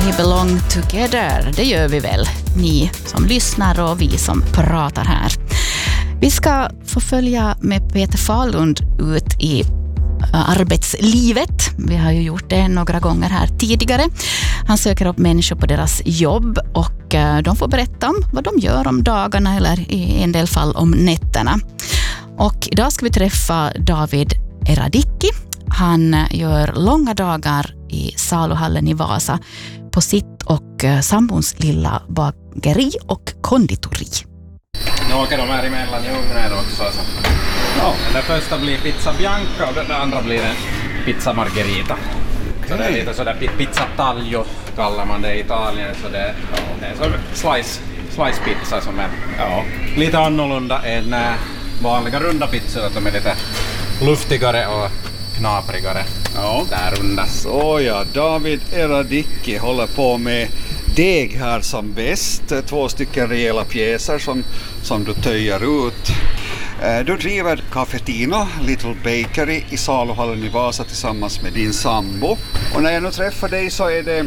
We belong together, det gör vi väl, ni som lyssnar och vi som pratar här. Vi ska få följa med Peter Fahlund ut i arbetslivet. Vi har ju gjort det några gånger här tidigare. Han söker upp människor på deras jobb och de får berätta om vad de gör om dagarna eller i en del fall om nätterna. Och idag ska vi träffa David Eradicki. Han gör långa dagar i saluhallen i Vasa på sitt och sambons lilla bageri och konditori. Nu åker de här emellan i ugnen också. Så. Ja, den första blir pizza bianca och den andra blir en pizza margherita. Så det är lite sådär pizza taglio kallar man det i Italien. Så det är så slice pizza som är lite annorlunda än vanliga runda pizzor. Att de är lite luftigare och knaprigare. Ja. Där runda. Så ja, David Eradicki håller på med deg här som bäst. 2 stycken rejäla pjäser som du töjer ut. Du driver Cafetino, Little Bakery i saluhallen i Vasa tillsammans med din sambo. Och när jag nu träffar dig så är det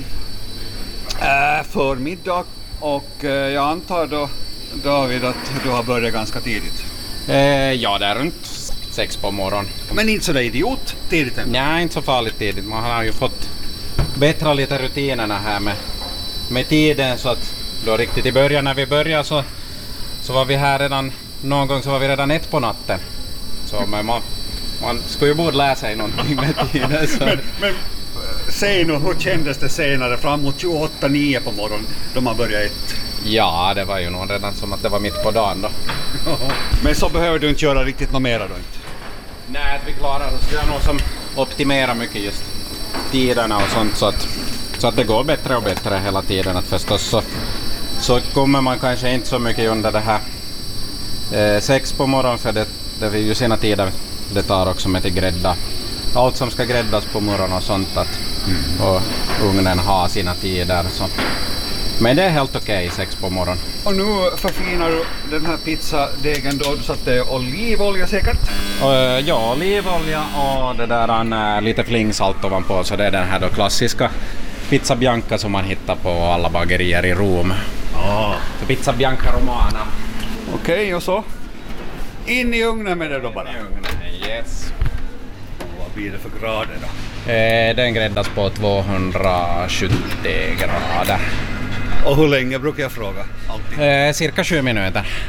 förmiddag och jag antar då, David, att du har börjat ganska tidigt. Ja, det är runt 6 på morgonen. Men inte så där idiot tidigt än? Nej, inte så farligt tidigt. Man har ju fått bättra lite rutinerna här med tiden, så att då riktigt i början när vi började så var vi här redan, någon gång så var vi redan 1 på natten. Så men man skulle ju borde lära sig någonting med tiden. Så. Men säg nu, hur kändes det senare framåt 28-9 på morgonen då man började 1? Ja, det var ju nog redan som att det var mitt på dagen då. Men så behöver du inte göra riktigt något mera då inte? Nej, att vi klarar oss. Det är nog som optimerar mycket just tiderna och sånt, så att det går bättre och bättre hela tiden. Att förstås så kommer man kanske inte så mycket under det här 6 på morgonen, för det är ju sina tider det tar också med till grädda. Allt som ska gräddas på morgonen och sånt, och ugnen har sina tider. Så. Men det är helt okej 6 på morgonen. Och nu förfinar du den här pizzadegen då, du satte olivolja säkert? Ja, olivolja och det där lite flingsalt ovanpå, så det är den här då klassiska pizza bianca som man hittar på alla bagerier i Rom. Så pizza bianca romana. Okej, och så? In i ugnen med det då bara? In i ugnen, yes. Vad blir det för grader då? Den gräddas på 270 grader. Och hur länge brukar jag fråga? Alltid. Cirka 7 minuter.